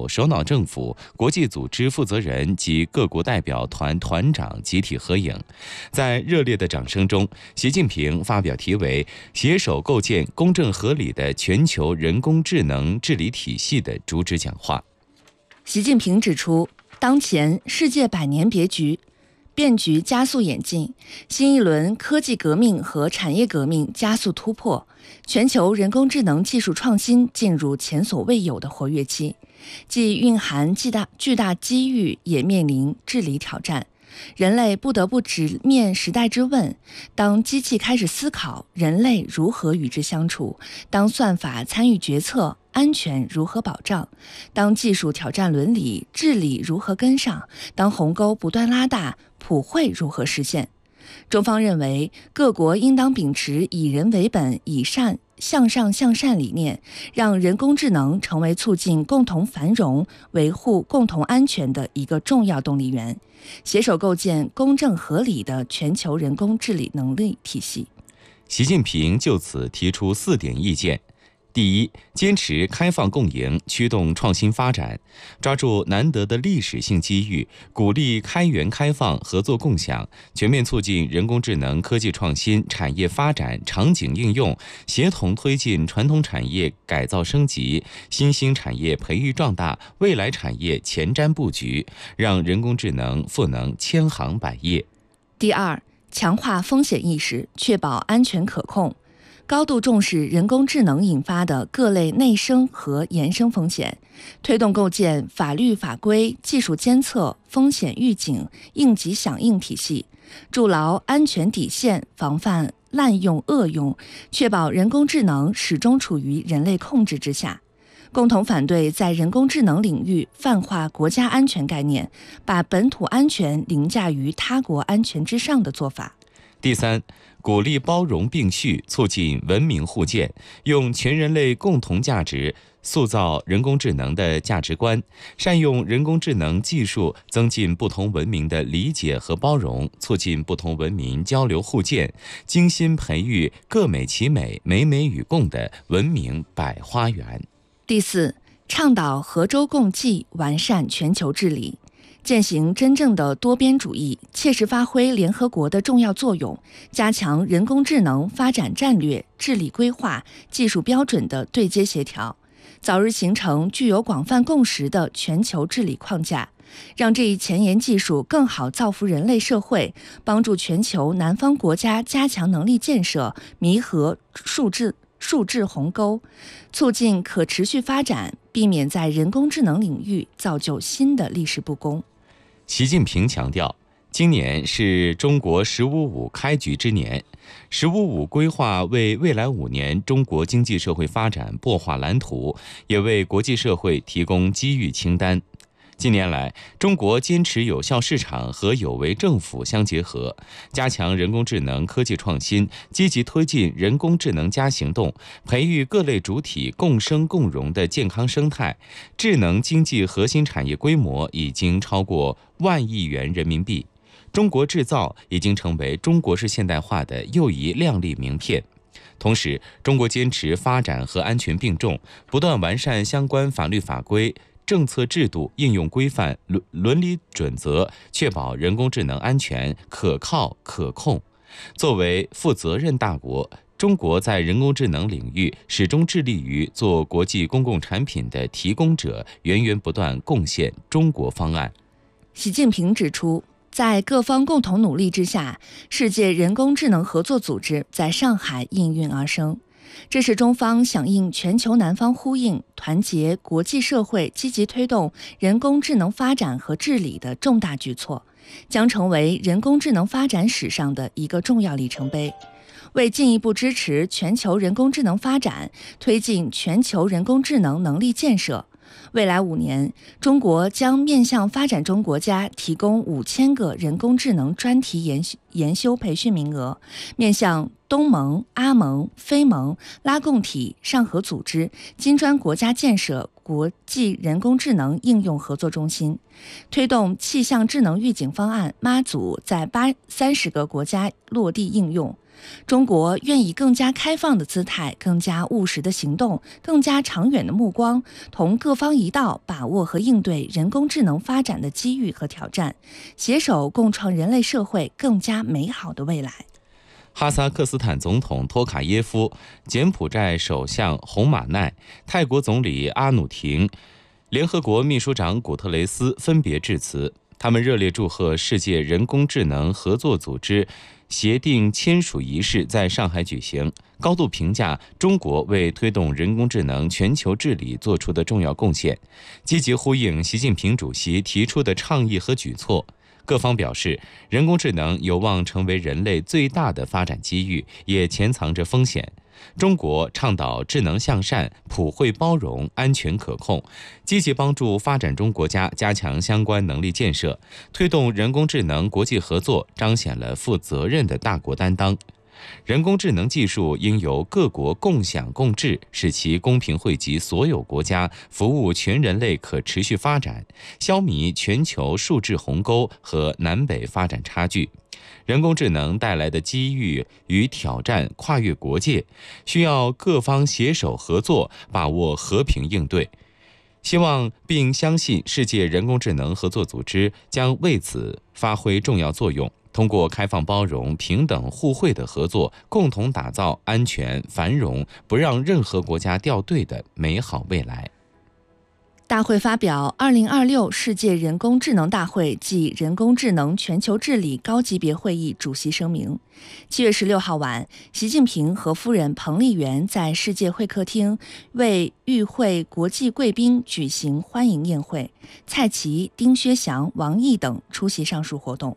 首脑政府、国际组织负责人及各国代表团团长集体合影。在热烈的掌声中，习近平发表题为“携手构建公正合理的全球人工智能治理体系”的主旨讲话。 习近平指出，当前世界百年变局加速演进，新一轮科技革命和产业革命加速突破，全球人工智能技术创新进入前所未有的活跃期，既蕴含巨大机遇，也面临治理挑战。人类不得不直面时代之问：当机器开始思考，人类如何与之相处？当算法参与决策，安全如何保障？当技术挑战伦理，治理如何跟上？当鸿沟不断拉大，普惠如何实现？中方认为，各国应当秉持以人为本、以善向上向善理念，让人工智能成为促进共同繁荣、维护共同安全的一个重要动力源，携手构建公正合理的全球人工治理能力体系。 习近平就此提出4点意见。第一，坚持开放共赢，驱动创新发展，抓住难得的历史性机遇，鼓励开源开放、合作共享，全面促进人工智能科技创新、产业发展、场景应用，协同推进传统产业改造升级、新兴产业培育壮大、未来产业前瞻布局，让人工智能赋能千行百业。 第二，强化风险意识，确保安全可控。高度重视人工智能引发的各类内生和衍生风险，推动构建法律法规、技术监测、风险预警、应急响应体系，筑牢安全底线，防范滥用恶用，确保人工智能始终处于人类控制之下。共同反对在人工智能领域泛化国家安全概念，把本土安全凌驾于他国安全之上的做法。 第三，鼓励包容并蓄，促进文明互鉴，用全人类共同价值塑造人工智能的价值观，善用人工智能技术，增进不同文明的理解和包容，促进不同文明交流互鉴，精心培育各美其美、美美与共的文明百花园。 第四，倡导合舟共济，完善全球治理。践行真正的多边主义，切实发挥联合国的重要作用，加强人工智能发展战略、治理规划、技术标准的对接协调，早日形成具有广泛共识的全球治理框架，让这一前沿技术更好造福人类社会，帮助全球南方国家加强能力建设，弥合数字鸿沟，促进可持续发展，避免在人工智能领域造就新的历史不公。 习近平强调，今年是中国“十五五”开局之年，“十五五”规划为未来5年中国经济社会发展擘画蓝图，也为国际社会提供机遇清单。近年来，中国坚持有效市场和有为政府相结合，加强人工智能科技创新，积极推进人工智能行动，培育各类主体共生共荣的健康生态。智能经济核心产业规模已经超过10000亿元人民币，中国制造已经成为中国式现代化的又一亮丽名片。同时，中国坚持发展和安全并重，不断完善相关法律法规、政策制度、应用规范、伦理准则，确保人工智能安全、可靠、可控。作为负责任大国，中国在人工智能领域始终致力于做国际公共产品的提供者，源源不断贡献中国方案。 习近平指出，在各方共同努力之下，世界人工智能合作组织在上海应运而生。这是中方响应全球南方呼应，团结国际社会积极推动人工智能发展和治理的重大举措，将成为人工智能发展史上的一个重要里程碑。为进一步支持全球人工智能发展，推进全球人工智能能力建设，未来5年，中国将面向发展中国家提供5000个人工智能专题研修培训名额，面向东盟、阿盟、非盟、拉共体、上合组织、金砖国家建设国际人工智能应用合作中心，推动气象智能预警方案妈祖在30个国家落地应用。中国愿以更加开放的姿态、更加务实的行动、更加长远的目光，同各方一道把握和应对人工智能发展的机遇和挑战，携手共创人类社会更加美好的未来。 哈萨克斯坦总统托卡耶夫、柬埔寨首相洪马奈、泰国总理阿努廷、联合国秘书长古特雷斯分别致辞，他们热烈祝贺世界人工智能合作组织协定签署仪式在上海举行，高度评价中国为推动人工智能全球治理做出的重要贡献，积极呼应习近平主席提出的倡议和举措。各方表示，人工智能有望成为人类最大的发展机遇，也潜藏着风险。中国倡导智能向善、普惠包容、安全可控，积极帮助发展中国家加强相关能力建设，推动人工智能国际合作，彰显了负责任的大国担当。人工智能技术应由各国共享共治，使其公平惠及所有国家，服务全人类可持续发展，消弭全球数字鸿沟和南北发展差距。人工智能带来的机遇与挑战跨越国界，需要各方携手合作，把握和平应对。希望并相信世界人工智能合作组织将为此发挥重要作用，通过开放包容、平等互惠的合作，共同打造安全、繁荣，不让任何国家掉队的美好未来。 大会发表2026世界人工智能大会暨人工智能全球治理高级别会议主席声明。7月16号晚，习近平和夫人彭丽媛在世界会客厅为与会国际贵宾举行欢迎宴会，蔡奇、丁薛祥、王毅等出席上述活动。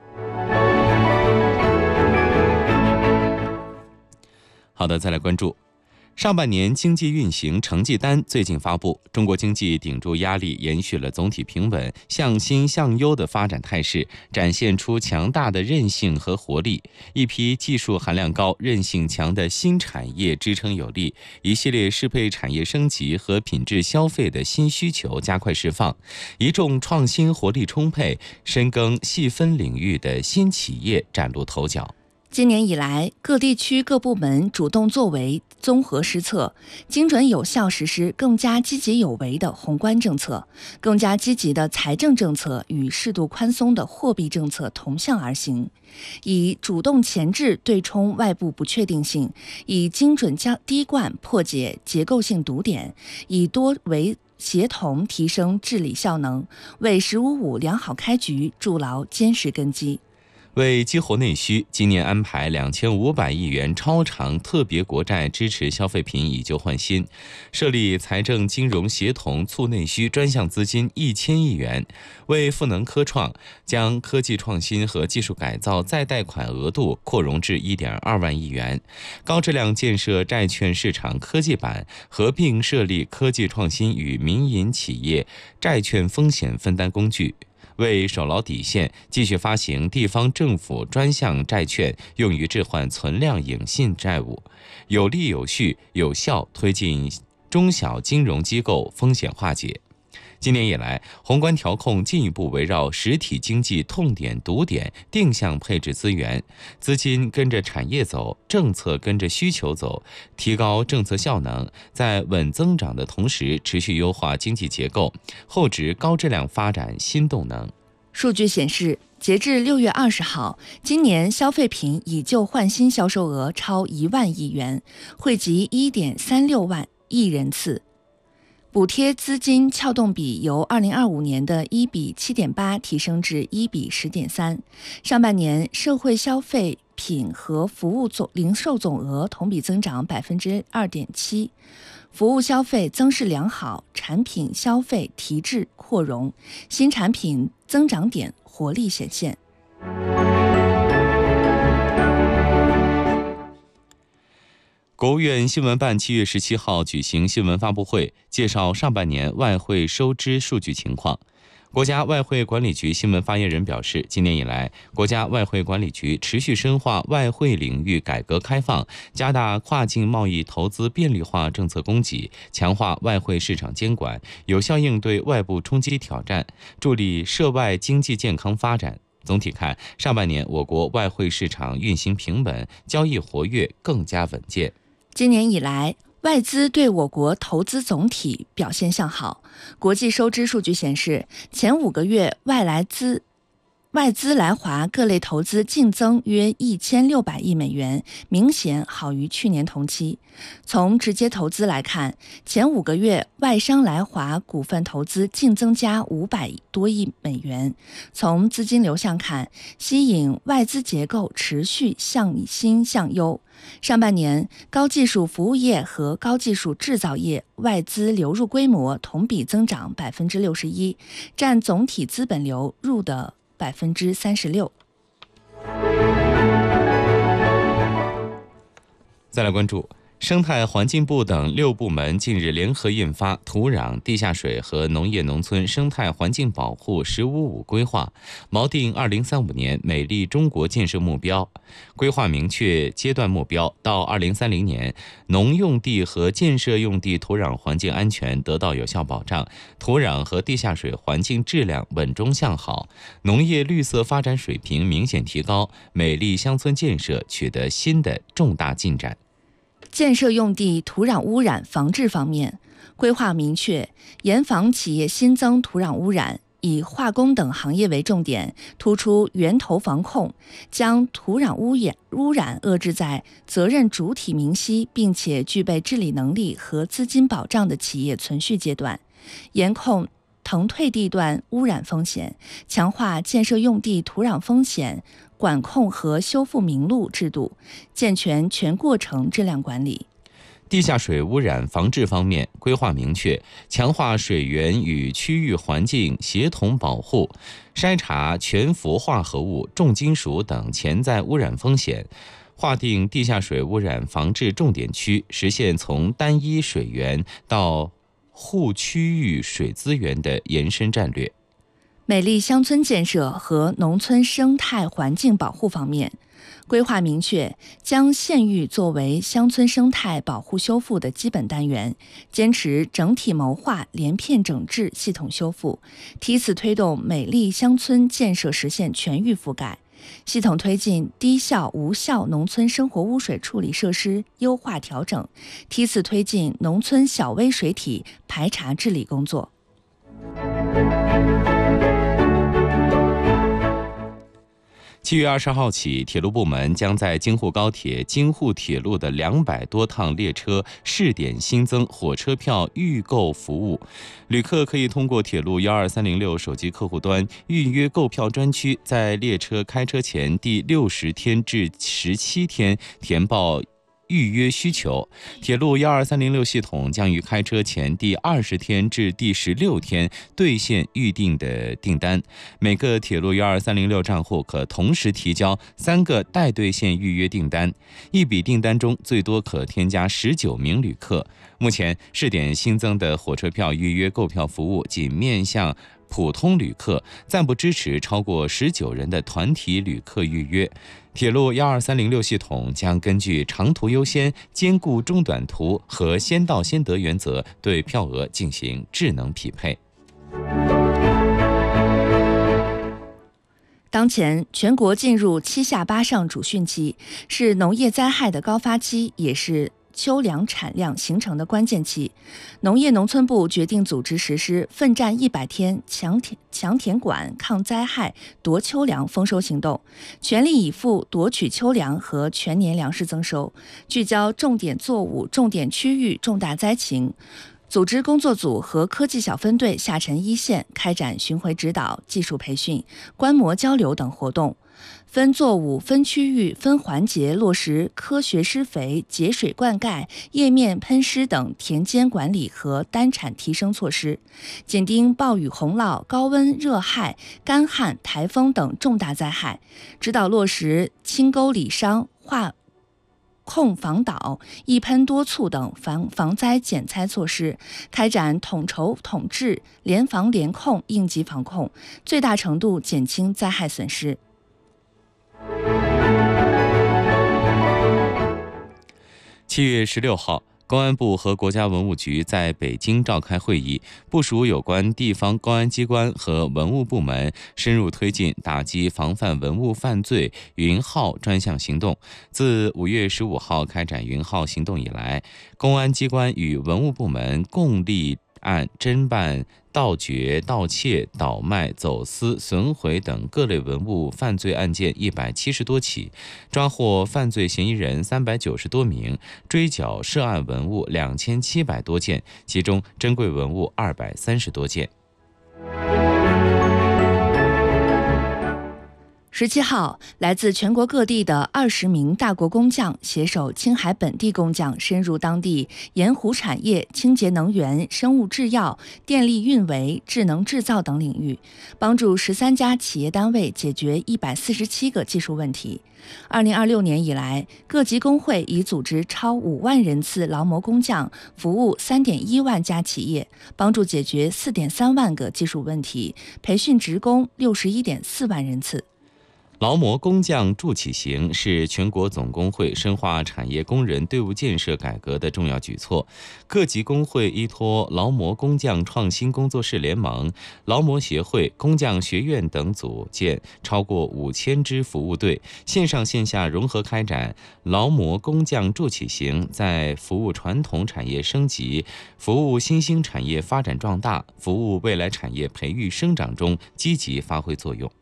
好的，再来关注上半年经济运行成绩单最近发布，中国经济顶住压力，延续了总体平稳、向新向优的发展态势，展现出强大的韧性和活力。一批技术含量高、韧性强的新产业支撑有力，一系列适配产业升级和品质消费的新需求加快释放，一众创新活力充沛、深耕细分领域的新企业崭露头角。 今年以来，各地区各部门主动作为，综合施策，精准有效实施更加积极有为的宏观政策，更加积极的财政政策与适度宽松的货币政策同向而行，以主动前置对冲外部不确定性，以精准滴灌破解结构性堵点，以多维协同提升治理效能，为“15+5”良好开局筑牢坚实根基。 为激活内需，今年安排2500亿元超长特别国债支持消费品以旧换新，设立财政金融协同促内需专项资金1000亿元，为赋能科创，将科技创新和技术改造再贷款额度扩容至1.2万亿元，高质量建设债券市场科技版，合并设立科技创新与民营企业债券风险分担工具。为守牢底线，继续发行地方政府专项债券，用于置换存量隐性债务，有力有序有效推进中小金融机构风险化解。今年以来，宏观调控进一步围绕实体经济痛点堵点定向配置资源，资金跟着产业走，政策跟着需求走，提高政策效能，在稳增长的同时持续优化经济结构，厚植高质量发展新动能。 数据显示，截至6月20号，今年消费品以旧换新销售额超1万亿元，惠及1.36万亿人次。补贴资金撬动比由2025年的1比7.8提升至1比10.3。上半年社会消费品和服务零售总额同比增长2.7%，服务消费增势良好，产品消费提质扩容，新产品增长点活力显现。 国务院新闻办7月17号举行新闻发布会，介绍上半年外汇收支数据情况。 国家外汇管理局新闻发言人表示，今年以来，国家外汇管理局持续深化外汇领域改革开放，加大跨境贸易投资便利化政策供给，强化外汇市场监管，有效应对外部冲击挑战，助力涉外经济健康发展。总体看，上半年我国外汇市场运行平稳，交易活跃更加稳健。 今年以来，外资对我国投资总体表现向好。国际收支数据显示，前5个月外资来华各类投资净增约1600亿美元，明显好于去年同期。从直接投资来看，前5个月外商来华股份投资净增加500多亿美元。从资金流向看，吸引外资结构持续向新向优。上半年，高技术服务业和高技术制造业外资流入规模同比增长61%，占总体资本流入的36%。 再来关注生态环境部等6部门近日联合印发《土壤、地下水和农业农村生态环境保护“十五五”规划》，锚定2035年美丽中国建设目标。规划明确阶段目标，到2030年，农用地和建设用地土壤环境安全得到有效保障，土壤和地下水环境质量稳中向好，农业绿色发展水平明显提高，美丽乡村建设取得新的重大进展。 建设用地土壤污染防治方面，规划明确严防企业新增土壤污染，以化工等行业为重点，突出源头防控，将土壤污染遏制在责任主体明晰并且具备治理能力和资金保障的企业存续阶段，严控腾退地段污染风险，强化建设用地土壤风险管控和修复名录制度，健全全过程质量管理。 地下水污染防治方面，规划明确强化水源与区域环境协同保护，筛查全氟化合物、重金属等潜在污染风险，划定地下水污染防治重点区，实现从单一水源到互区域水资源的延伸战略。 美丽乡村建设和农村生态环境保护方面，规划明确将县域作为乡村生态保护修复的基本单元，坚持整体谋划、连片整治、系统修复，梯次推动美丽乡村建设实现全域覆盖，系统推进低效无效农村生活污水处理设施优化调整，梯次推进农村小微水体排查治理工作。 7月20号起，铁路部门将在京沪高铁、京沪铁路的200多趟列车试点新增火车票预购服务。旅客可以通过铁路12306手机客户端预约购票专区，在列车开车前第60天至17天填报预约需求。铁路12306系统将于开车前第20天至第16天兑现预定的订单。每个铁路12306账户可同时提交3个待兑现预约订单，一笔订单中最多可添加19名旅客。目前试点新增的火车票预约购票服务仅面向普通旅客，暂不支持超过19人的团体旅客预约。铁路12306系统将根据长途优先、兼顾中短途和先到先得原则，对票额进行智能匹配。 当前，全国进入7下8上主汛期，是农业灾害的高发期，也是秋粮产量形成的关键期。农业农村部决定组织实施奋战100天强田管抗灾害夺秋粮丰收行动，全力以赴夺取秋粮和全年粮食增收，聚焦重点作物、重点区域、重大灾情，组织工作组和科技小分队下沉一线，开展巡回指导、技术培训、观摩交流等活动，分作物、分区域、分环节落实科学施肥、节水灌溉、叶面喷施等田间管理和单产提升措施，紧盯暴雨洪涝、高温热害、干旱、台风等重大灾害，指导落实清沟理商控防导、一喷多促等防灾减灾措施，开展统筹统治、联防联控、应急防控，最大程度减轻灾害损失。 7月16号，公安部和国家文物局在北京召开会议，部署有关地方公安机关和文物部门深入推进打击防范文物犯罪云号专项行动。自5月15号开展云号行动以来，公安机关与文物部门共立案侦办盗掘、盗窃、倒卖、走私、损毁等各类文物犯罪案件170多起，抓获犯罪嫌疑人390多名，追缴涉案文物2700多件，其中珍贵文物230多件。 17号，来自全国各地的20名大国工匠携手青海本地工匠，深入当地盐湖产业、清洁能源、生物制药、电力运维、智能制造等领域，帮助13家企业单位解决147个技术问题。2026年以来，各级工会已组织超5万人次劳模工匠，服务3.1万家企业，帮助解决4.3万个技术问题，培训职工61.4万人次。 劳模工匠助企行是全国总工会深化产业工人队伍建设改革的重要举措。各级工会依托劳模工匠创新工作室联盟、劳模协会、工匠学院等组建超过5000支服务队，线上线下融合开展劳模工匠助企行，在服务传统产业升级、服务新兴产业发展壮大、服务未来产业培育生长中积极发挥作用。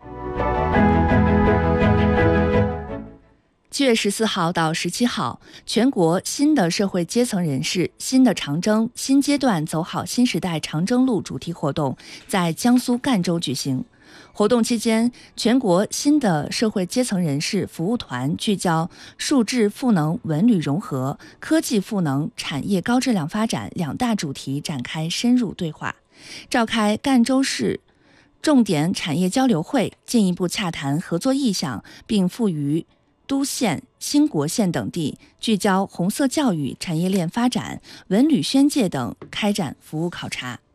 7月14号到17号，全国新的社会阶层人士新的长征新阶段走好新时代长征路主题活动在江苏赣州举行。活动期间，全国新的社会阶层人士服务团聚焦数质赋能文旅融合、科技赋能产业高质量发展2大主题展开深入对话，召开赣州市重点产业交流会，进一步洽谈合作意向，并赴于都县、兴国县等地聚焦红色教育、产业链发展、文旅宣介等开展服务考察。